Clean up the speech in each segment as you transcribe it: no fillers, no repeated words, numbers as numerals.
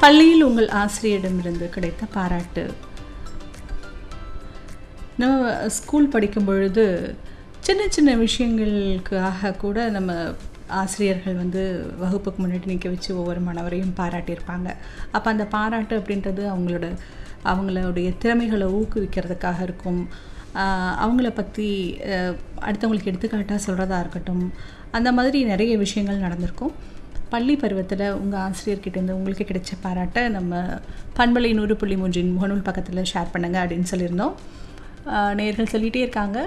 பள்ளியில் உங்கள் ஆசிரியரிடமிருந்து கிடைத்த பாராட்டு. நம்ம ஸ்கூல் படிக்கும் பொழுது சின்ன சின்ன விஷயங்களுக்காக கூட நம்ம ஆசிரியர்கள் வந்து வகுப்புக்கு முன்னாடி நிற்க வச்சு ஒவ்வொரு மாணவரையும் பாராட்டியிருப்பாங்க. அப்போ அந்த பாராட்டு அப்படின்றது அவங்களுடைய திறமைகளை ஊக்குவிக்கிறதுக்காக இருக்கும். அவங்கள பற்றி அடுத்தவங்களுக்கு எடுத்துக்காட்டாக சொல்கிறதா இருக்கட்டும், அந்த மாதிரி நிறைய விஷயங்கள் நடந்திருக்கும். பள்ளி பருவத்தில் உங்கள் ஆசிரியர்கிட்டேருந்து உங்களுக்கு கிடைச்ச பாராட்டை நம்ம பண்பலை 100.3 முகநூல் பக்கத்தில் ஷேர் பண்ணுங்கள் அப்படின்னு சொல்லியிருந்தோம். நேயர்கள் சொல்லிகிட்டே இருக்காங்க.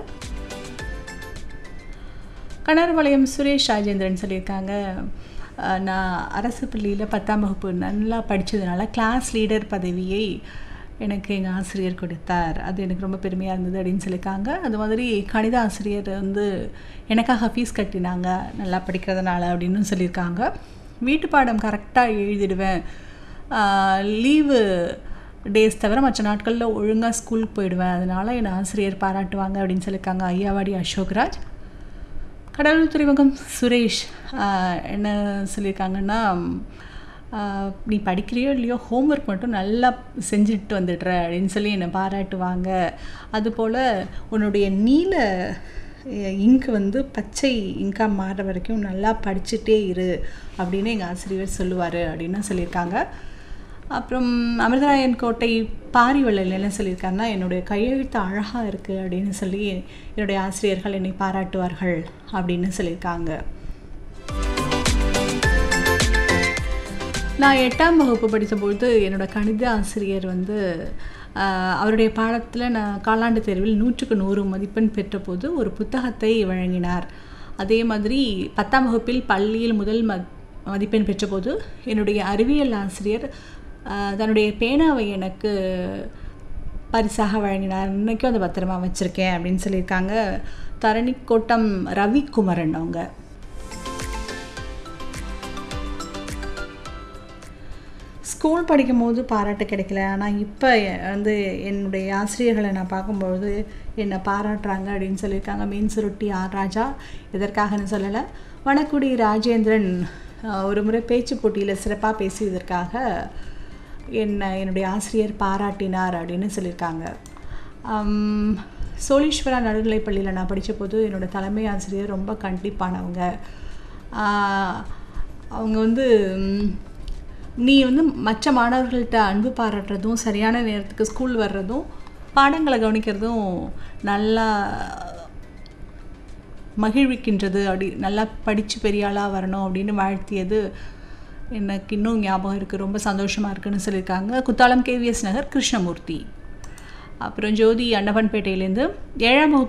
கணர்பாளையம் சுரேஷ் ராஜேந்திரன் சொல்லியிருக்காங்க, நான் அரசு பள்ளியில் 10ஆம் வகுப்பு நல்லா படித்ததுனால கிளாஸ் லீடர் பதவியை எனக்கு எங்கள் ஆசிரியர் கொடுத்தார். அது எனக்கு ரொம்ப பெருமையாக இருந்தது அப்படின்னு சொல்லியிருக்காங்க. அது மாதிரி கணித ஆசிரியர் வந்து எனக்காக ஃபீஸ் கட்டினாங்க நல்லா படிக்கிறதுனால அப்படின்னு சொல்லியிருக்காங்க. வீட்டு பாடம் கரெக்டாக எழுதிடுவேன், லீவு டேஸ் தவிர மற்ற நாட்களில் ஒழுங்காக ஸ்கூலுக்கு போயிடுவேன், அதனால் என்னை ஆசிரியர் பாராட்டுவாங்க அப்படின்னு சொல்லியிருக்காங்க. ஐயாவாடி அசோக்ராஜ். கடலூர் துறைமுகம் சுரேஷ் என்ன சொல்லியிருக்காங்கன்னா, நீ படிக்கிறியோ இல்லையோ ஹோம்ஒர்க் மட்டும் நல்லா செஞ்சுட்டு வந்துடுற அப்படின்னு சொல்லி என்னை பாராட்டுவாங்க. அதுபோல் உன்னுடைய நீல இங்கு வந்து பச்சை இங்காக மாறுற வரைக்கும் நல்லா படிச்சுட்டே இரு அப்படின்னு எங்கள் ஆசிரியர் சொல்லுவார் அப்படின்னு சொல்லியிருக்காங்க. அப்புறம் அமிர்தராயன் கோட்டை பாரிவள்ளல் என்ன சொல்லியிருக்காருன்னா, என்னுடைய கையெழுத்து அழகாக இருக்குது அப்படின்னு சொல்லி என்னுடைய ஆசிரியர்கள் என்னை பாராட்டுவார்கள் அப்படின்னு சொல்லியிருக்காங்க. நான் 8ஆம் வகுப்பு படித்தபொழுது என்னோடய கணித ஆசிரியர் வந்து அவருடைய பாடத்தில் நான் காலாண்டு தேர்வில் 100க்கு 100 மதிப்பெண் பெற்றபோது ஒரு புத்தகத்தை வழங்கினார். அதே மாதிரி 10ஆம் வகுப்பில் பள்ளியில் முதல் மதிப்பெண் பெற்றபோது என்னுடைய அறிவியல் ஆசிரியர் தன்னுடைய பேனாவை எனக்கு பரிசாக வழங்கினார். இன்றைக்கும் அதை பத்திரமா வச்சுருக்கேன் அப்படின்னு சொல்லியிருக்காங்க. தரணிக்கோட்டம் ரவிக்குமரன் அவங்க. ஸ்கூல் படிக்கும் போது பாராட்டு கிடைக்கல, ஆனால் இப்போ வந்து என்னுடைய ஆசிரியர்களை நான் பார்க்கும்பொழுது என்னை பாராட்டுறாங்க அப்படின்னு சொல்லியிருக்காங்க. மீன் சுருட்டி ஆர் ராஜா. எதற்காகன்னு சொல்லலை. வனக்குடி ராஜேந்திரன் ஒரு முறை பேச்சு போட்டியில் சிறப்பாக பேசியதற்காக என்னுடைய ஆசிரியர் பாராட்டினார் அப்படின்னு சொல்லியிருக்காங்க. சோழீஸ்வரா நடுநிலைப்பள்ளியில் நான் படித்தபோது என்னோடய தலைமை ஆசிரியர் ரொம்ப கண்டிப்பானவங்க. அவங்க வந்து நீ வந்து மற்ற மாணவர்கள்ட்ட அன்பு பாராட்டுறதும் சரியான நேரத்துக்கு ஸ்கூல் வர்றதும் பாடங்களை கவனிக்கிறதும் நல்லா மகிழ்விக்கின்றது, அப்படி நல்லா படித்து பெரிய ஆளாக வரணும் அப்படின்னு வாழ்த்தியது எனக்கு இன்னும் ஞாபகம் இருக்குது. ரொம்ப சந்தோஷமாக இருக்குதுன்னு சொல்லியிருக்காங்க. குத்தாலம் KVS நகர் கிருஷ்ணமூர்த்தி. அப்புறம் ஜோதி அண்டவன்பேட்டையிலேருந்து 7ஆம் வகுப்பு